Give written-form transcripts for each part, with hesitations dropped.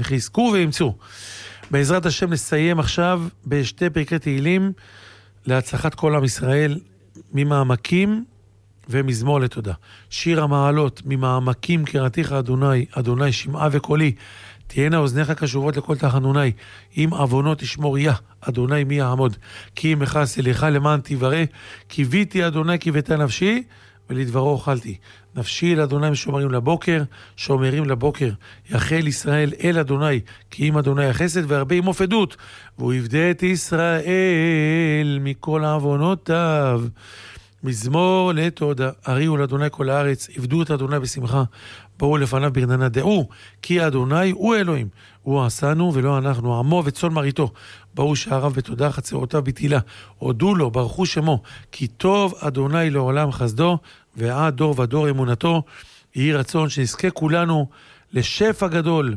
חזקו וימצאו. בעזרת השם נסיים עכשיו בשתי פרקי תהילים להצלחת כל עם ישראל, ממעמקים ומזמור לתודה. שיר המעלות, ממעמקים קראתיך אדוני, אדוני שמעה וקולי, תהיינה אוזניך קשובות לכל תחנוני, אם עוונות תשמור יה, אדוני מי יעמוד, כי עמך סליחה למען תברא, קיוויתי אדוני קיוותה נפשי, ולדברו אוכלתי. נפשי אל אדוני משומרים לבוקר, שומרים לבוקר. יחל ישראל אל אדוני, כי אם אדוני החסד והרבה עם עופדות, והוא יפדה את ישראל מכל עוונותיו. מזמור לתודה, הריעו לאדוני כל הארץ, עבדו את אדוני בשמחה, בואו לפניו ברננה, דעו, כי אדוני הוא אלוהים, הוא עשנו ולא אנחנו, עמו וצאן מרעיתו, בואו שעריו בתודה, חצרותיו בתהילה, הודו לו, ברכו שמו, כי טוב אדוני לעולם חסדו, ועד דור ודור אמונתו. יהי רצון שנזכה כולנו לשפע גדול,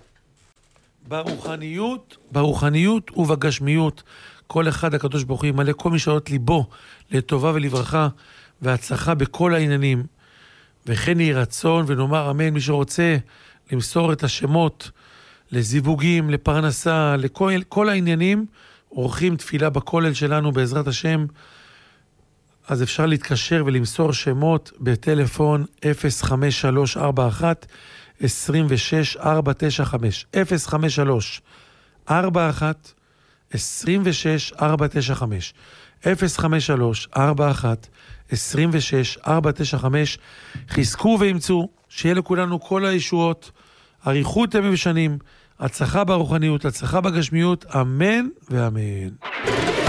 ברוחניות ובגשמיות. כל אחד הקדוש ברוך הוא ימלא כל משאלות ליבו לטובה ולברכה והצלחה בכל העניינים. וכן יהי רצון ונאמר אמן. מי שרוצה למסור את השמות לזיווגים, לפרנסה, לכל העניינים, עורכים תפילה בכולל שלנו בעזרת השם, אז אפשר להתקשר ולמסור שמות בטלפון 05341 26495 05341 26495 05341 26495. חזקו וימצאו, שיהיה לכולנו כל הישועות, אריכות ימים ושנים, הצלחה ברוחניות, הצלחה בגשמיות, אמן ואמן.